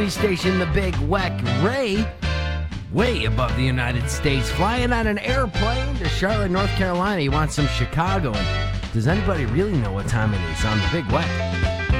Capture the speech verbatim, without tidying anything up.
Station, the Big Weck Ray, way above the United States, flying on an airplane to Charlotte, North Carolina. He wants some Chicago. And does anybody really know what time it is on the Big Weck?